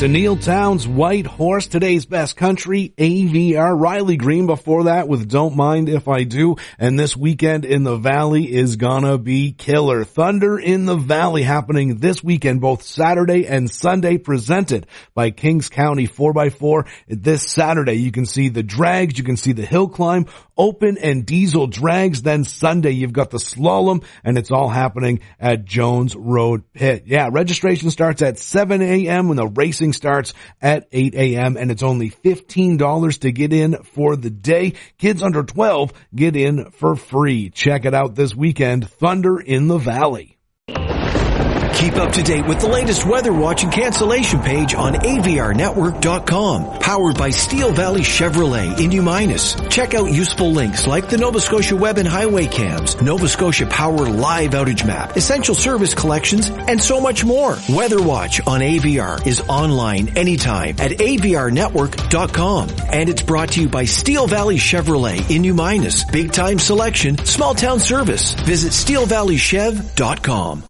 to Neil Towns' White Horse, today's best country, AVR. Riley Green before that with Don't Mind If I Do. And this weekend in the Valley is gonna be killer. Thunder in the Valley happening this weekend, both Saturday and Sunday, presented by Kings County 4x4. This Saturday you can see the drags, you can see the hill climb, open and diesel drags. Then Sunday you've got the slalom, and it's all happening at Jones Road Pit. Yeah, registration starts at 7 a.m. when the racing starts at 8 a.m. and it's only $15 to get in for the day. Kids under 12 get in for free. Check it out this weekend, Thunder in the Valley. Keep up to date with the latest weather watch and cancellation page on avrnetwork.com. Powered by Steel Valley Chevrolet in New Minas. Check out useful links like the Nova Scotia Web and Highway Cams, Nova Scotia Power Live Outage Map, Essential Service Collections, and so much more. Weather Watch on AVR is online anytime at avrnetwork.com. And it's brought to you by Steel Valley Chevrolet in New Minas. Big time selection, small town service. Visit steelvalleychev.com.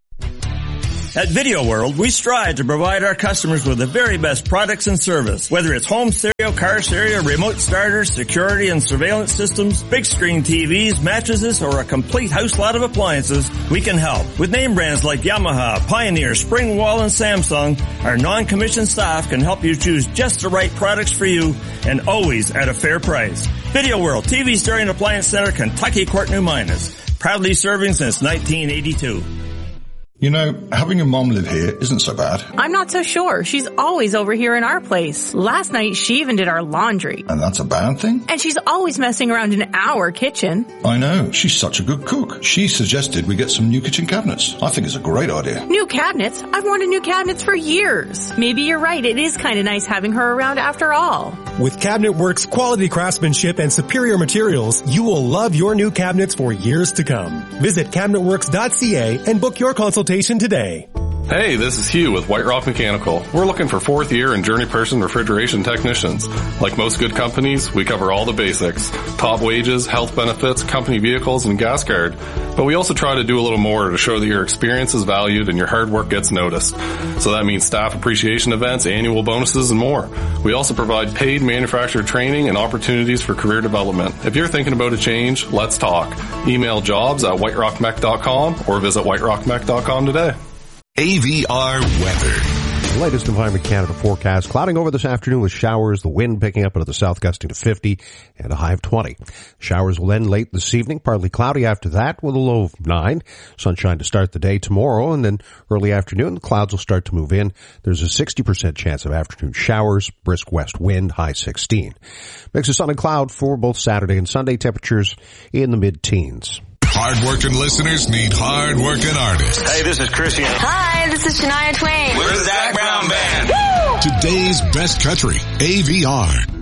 At Video World, we strive to provide our customers with the very best products and service. Whether it's home stereo, car stereo, remote starters, security and surveillance systems, big screen TVs, mattresses, or a complete house lot of appliances, we can help. With name brands like Yamaha, Pioneer, Springwall, and Samsung, our non-commissioned staff can help you choose just the right products for you, and always at a fair price. Video World, TV, stereo, and appliance center, Kentucky Court, New Minas. Proudly serving since 1982. You know, having your mom live here isn't so bad. I'm not so sure. She's always over here in our place. Last night, she even did our laundry. And that's a bad thing? And she's always messing around in our kitchen. I know. She's such a good cook. She suggested we get some new kitchen cabinets. I think it's a great idea. New cabinets? I've wanted new cabinets for years. Maybe you're right. It is kind of nice having her around after all. With CabinetWorks' quality craftsmanship and superior materials, you will love your new cabinets for years to come. Visit CabinetWorks.ca and book your consultation today. Hey, this is Hugh with White Rock Mechanical. We're looking for 4th year and journey person refrigeration technicians. Like most good companies, we cover all the basics. Top wages, health benefits, company vehicles, and gas card. But we also try to do a little more to show that your experience is valued and your hard work gets noticed. So that means staff appreciation events, annual bonuses, and more. We also provide paid manufacturer training and opportunities for career development. If you're thinking about a change, let's talk. Email jobs@whiterockmech.com or visit whiterockmech.com today. AVR weather. The latest Environment Canada forecast. Clouding over this afternoon with showers, the wind picking up into the south gusting to 50 and a high of 20. Showers will end late this evening, partly cloudy after that with a low of 9. Sunshine to start the day tomorrow, and then early afternoon the clouds will start to move in. There's a 60% chance of afternoon showers, brisk west wind, high 16. Mix of sun and cloud for both Saturday and Sunday, temperatures in the mid-teens. Hard-working listeners need hard-working artists. Hey, this is Christian. Hi, this is Shania Twain. We're the Zac Brown Band. Woo! Today's best country, AVR.